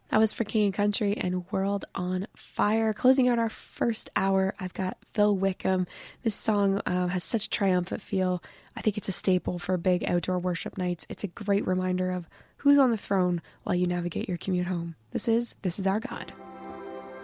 That was for King and Country and World on Fire. Closing out our first hour, I've got Phil Wickham. This song has such a triumphant feel. I think it's a staple for big outdoor worship nights. It's a great reminder of who's on the throne while you navigate your commute home. This is Our God.